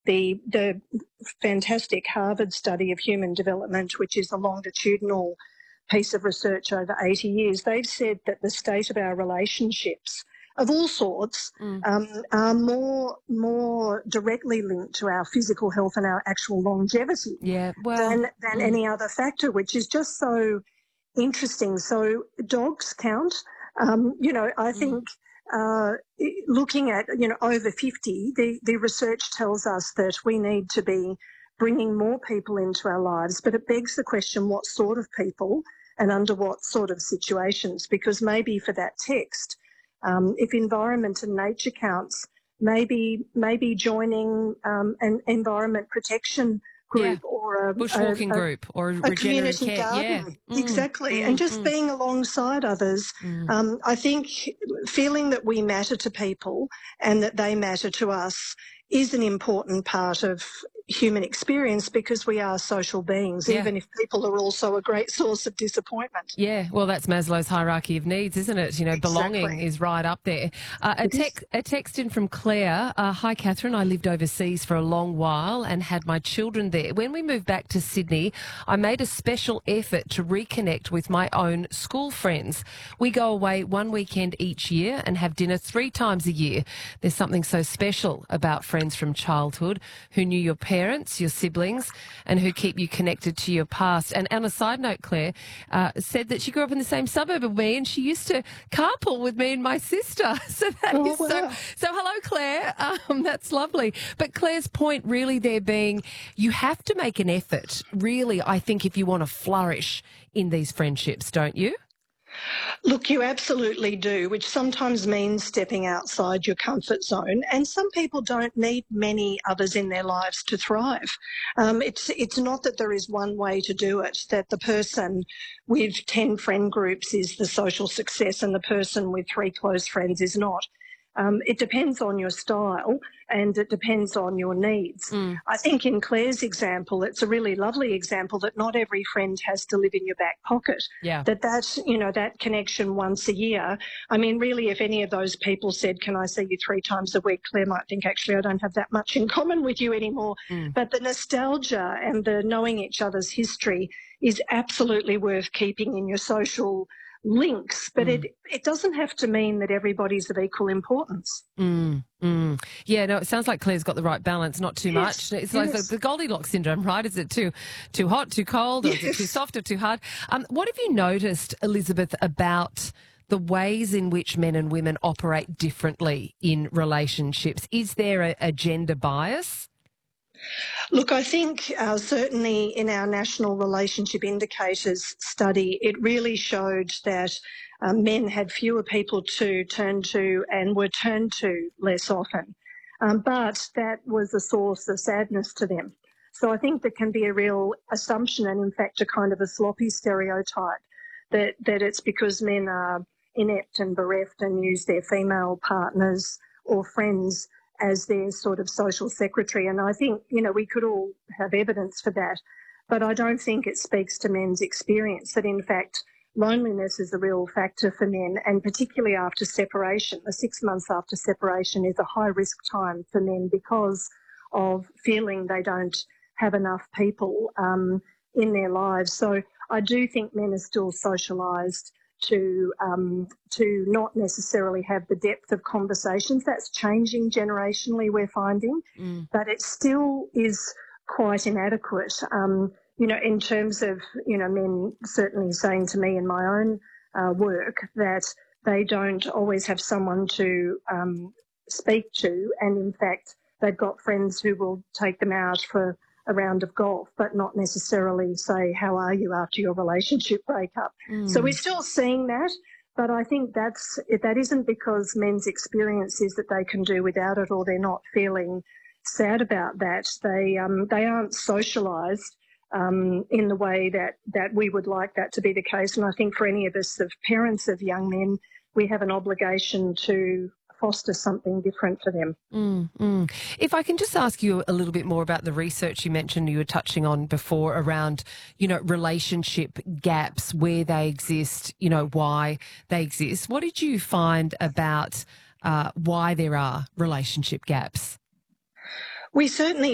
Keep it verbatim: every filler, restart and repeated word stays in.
the the fantastic Harvard study of human development, which is a longitudinal piece of research over eighty years, they've said that the state of our relationships of all sorts mm. um, are more more directly linked to our physical health and our actual longevity yeah, well, than, than mm. any other factor, which is just so interesting. So dogs count. Um, you know, I think mm. uh, looking at, you know, over fifty, the, the research tells us that we need to be bringing more people into our lives, but it begs the question, what sort of people and under what sort of situations? Because maybe for that text, um, if environment and nature counts, maybe maybe joining um, an environment protection group yeah. or a bushwalking a, a, group or a community care. garden. Yeah. Mm, exactly. mm, and just mm. being alongside others. Mm. Um, I think feeling that we matter to people and that they matter to us is an important part of human experience, because we are social beings, yeah. even if people are also a great source of disappointment. Yeah, well, that's Maslow's hierarchy of needs, isn't it? You know, belonging Exactly. is right up there. Uh, a, tex- a text in from Claire. Uh, Hi, Catherine. I lived overseas for a long while and had my children there. When we moved back to Sydney, I made a special effort to reconnect with my own school friends. We go away one weekend each year and have dinner three times a year. There's something so special about friends from childhood who knew your parents, your siblings, and who keep you connected to your past. And on a side note, Claire uh, said that she grew up in the same suburb of me and she used to carpool with me and my sister. So that oh, is wow. so, so hello, Claire. Um, that's lovely. But Claire's point really there being you have to make an effort, really, I think, if you want to flourish in these friendships, don't you? Look, you absolutely do, which sometimes means stepping outside your comfort zone. And some people don't need many others in their lives to thrive. Um, it's it's not that there is one way to do it, that the person with ten friend groups is the social success and the person with three close friends is not. Um, it depends on your style and it depends on your needs. Mm. I think in Claire's example, it's a really lovely example that not every friend has to live in your back pocket. Yeah. That that, you know, that connection once a year. I mean, really, if any of those people said, can I see you three times a week, Claire might think, actually, I don't have that much in common with you anymore. Mm. But the nostalgia and the knowing each other's history is absolutely worth keeping in your social links, but mm. it it doesn't have to mean that everybody's of equal importance. Mm, mm. Yeah, no, it sounds like Claire's got the right balance, not too yes, much. It's yes. like the, the Goldilocks syndrome, right? Is it too too hot, too cold, or yes. is it too soft or too hard? Um, what have you noticed, Elizabeth, about the ways in which men and women operate differently in relationships? Is there a, a gender bias? Look, I think uh, certainly in our National Relationship Indicators study, it really showed that uh, men had fewer people to turn to and were turned to less often. Um, but that was a source of sadness to them. So I think there can be a real assumption and, in fact, a kind of a sloppy stereotype that, that it's because men are inept and bereft and use their female partners or friends as their sort of social secretary. And I think, you know, we could all have evidence for that. But I don't think it speaks to men's experience that, in fact, loneliness is a real factor for men, and particularly after separation. The six months after separation is a high-risk time for men because of feeling they don't have enough people um, in their lives. So I do think men are still socialised to um, to not necessarily have the depth of conversations. That's changing generationally, we're finding, mm. but it still is quite inadequate, um, you know, in terms of, you know, men certainly saying to me in my own uh, work that they don't always have someone to um, speak to, and in fact they've got friends who will take them out for a round of golf, but not necessarily say, how are you after your relationship breakup? Mm. So we're still seeing that, but I think that's that isn't because men's experience is that they can do without it or they're not feeling sad about that. They um, they aren't socialised um, in the way that, that we would like that to be the case. And I think for any of us, of parents of young men, we have an obligation to foster something different for them. Mm, mm. If I can just ask you a little bit more about the research you mentioned you were touching on before around, you know, relationship gaps, where they exist, you know, why they exist. What did you find about uh, why there are relationship gaps? We certainly